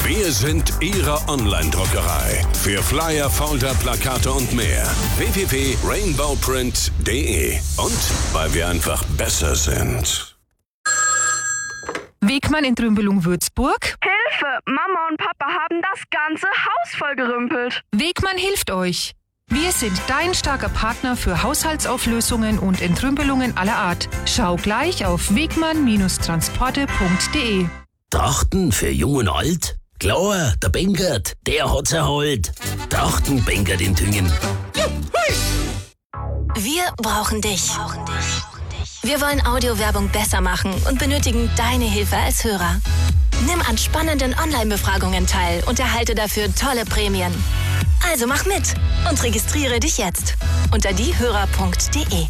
Wir sind Ihre Online-Druckerei. Für Flyer, Folder, Plakate und mehr. www.rainbowprint.de. Und weil wir einfach besser sind. Wegmann in Trümbelung-Würzburg. Hilfe! Mama und Papa haben das ganze Haus vollgerümpelt. Wegmann hilft euch. Wir sind dein starker Partner für Haushaltsauflösungen und Entrümpelungen aller Art. Schau gleich auf wegmann-transporte.de. Trachten für Jung und Alt? Klar, der Benkert, der hat's erholt. Trachten Benkert in Tüngen. Wir brauchen dich. Wir wollen Audiowerbung besser machen und benötigen deine Hilfe als Hörer. Nimm an spannenden Online-Befragungen teil und erhalte dafür tolle Prämien. Also mach mit und registriere dich jetzt unter diehörer.de.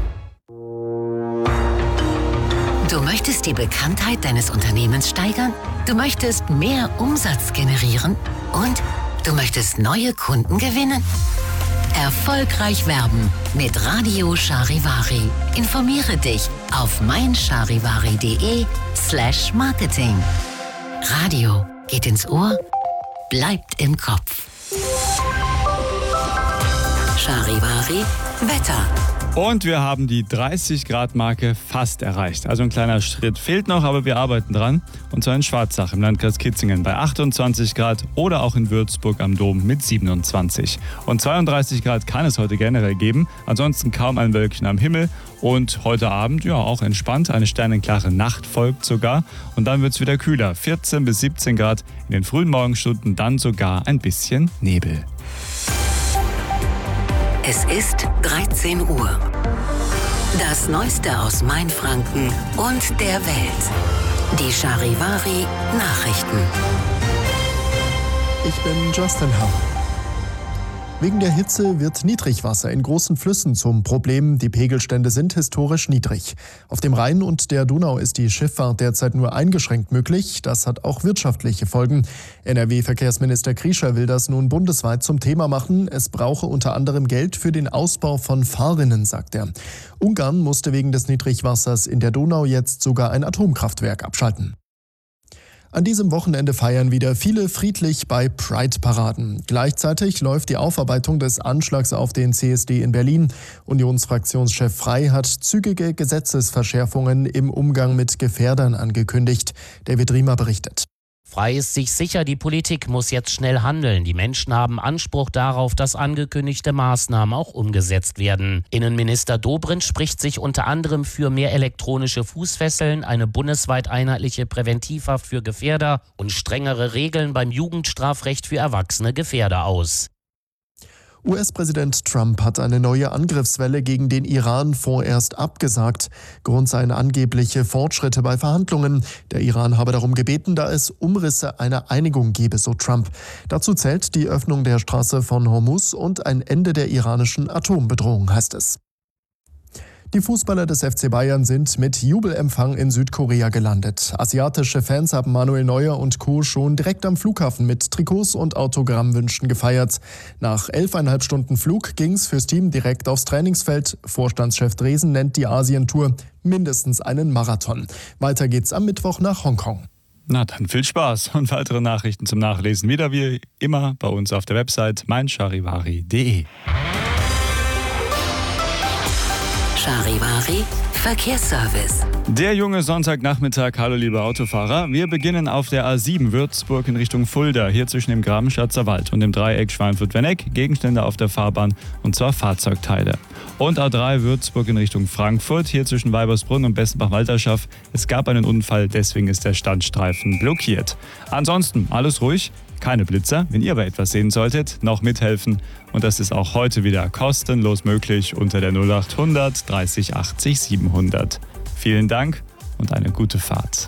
Du möchtest die Bekanntheit deines Unternehmens steigern? Du möchtest mehr Umsatz generieren? Und du möchtest neue Kunden gewinnen? Erfolgreich werben mit Radio Charivari. Informiere dich auf meincharivari.de/marketing. Radio geht ins Ohr, bleibt im Kopf. Charivari Wetter. Und wir haben die 30-Grad-Marke fast erreicht. Also ein kleiner Schritt fehlt noch, aber wir arbeiten dran. Und zwar in Schwarzach im Landkreis Kitzingen bei 28 Grad oder auch in Würzburg am Dom mit 27. Und 32 Grad kann es heute generell geben. Ansonsten kaum ein Wölkchen am Himmel. Und heute Abend, ja, auch entspannt. Eine sternenklare Nacht folgt sogar. Und dann wird es wieder kühler. 14 bis 17 Grad in den frühen Morgenstunden, dann sogar ein bisschen Nebel. Es ist 13 Uhr. Das Neueste aus Mainfranken und der Welt. Die Charivari Nachrichten. Ich bin Justin Hau. Wegen der Hitze wird Niedrigwasser in großen Flüssen zum Problem. Die Pegelstände sind historisch niedrig. Auf dem Rhein und der Donau ist die Schifffahrt derzeit nur eingeschränkt möglich. Das hat auch wirtschaftliche Folgen. NRW-Verkehrsminister Kriescher will das nun bundesweit zum Thema machen. Es brauche unter anderem Geld für den Ausbau von Fahrrinnen, sagt er. Ungarn musste wegen des Niedrigwassers in der Donau jetzt sogar ein Atomkraftwerk abschalten. An diesem Wochenende feiern wieder viele friedlich bei Pride-Paraden. Gleichzeitig läuft die Aufarbeitung des Anschlags auf den CSD in Berlin. Unionsfraktionschef Frey hat zügige Gesetzesverschärfungen im Umgang mit Gefährdern angekündigt. David Riemer berichtet. Frey ist sich sicher, die Politik muss jetzt schnell handeln. Die Menschen haben Anspruch darauf, dass angekündigte Maßnahmen auch umgesetzt werden. Innenminister Dobrindt spricht sich unter anderem für mehr elektronische Fußfesseln, eine bundesweit einheitliche Präventivhaft für Gefährder und strengere Regeln beim Jugendstrafrecht für erwachsene Gefährder aus. US-Präsident Trump hat eine neue Angriffswelle gegen den Iran vorerst abgesagt. Grund seien angebliche Fortschritte bei Verhandlungen. Der Iran habe darum gebeten, da es Umrisse einer Einigung gebe, so Trump. Dazu zählt die Öffnung der Straße von Hormuz und ein Ende der iranischen Atombedrohung, heißt es. Die Fußballer des FC Bayern sind mit Jubelempfang in Südkorea gelandet. Asiatische Fans haben Manuel Neuer und Co. schon direkt am Flughafen mit Trikots und Autogrammwünschen gefeiert. Nach 11,5 Stunden Flug ging's fürs Team direkt aufs Trainingsfeld. Vorstandschef Dresen nennt die Asientour mindestens einen Marathon. Weiter geht's am Mittwoch nach Hongkong. Na dann viel Spaß und weitere Nachrichten zum Nachlesen wieder wie immer bei uns auf der Website meincharivari.de. Charivari Verkehrsservice. Der junge Sonntagnachmittag, hallo liebe Autofahrer. Wir beginnen auf der A7 Würzburg in Richtung Fulda, hier zwischen dem Grabenschatzer Wald und dem Dreieck Schweinfurt-Wenneck. Gegenstände auf der Fahrbahn und zwar Fahrzeugteile. Und A3 Würzburg in Richtung Frankfurt, hier zwischen Weibersbrunn und Bessenbach-Walterschaft. Es gab einen Unfall, deswegen ist der Standstreifen blockiert. Ansonsten alles ruhig. Keine Blitzer. Wenn ihr aber etwas sehen solltet, noch mithelfen. Und das ist auch heute wieder kostenlos möglich unter der 0800 30 80 700. Vielen Dank und eine gute Fahrt.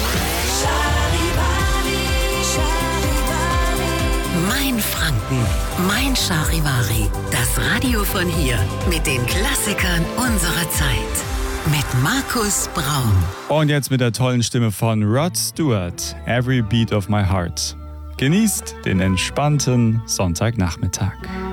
Mein Franken, mein Charivari. Das Radio von hier mit den Klassikern unserer Zeit. Mit Markus Braun. Und jetzt mit der tollen Stimme von Rod Stewart. Every Beat of My Heart. Genießt den entspannten Sonntagnachmittag.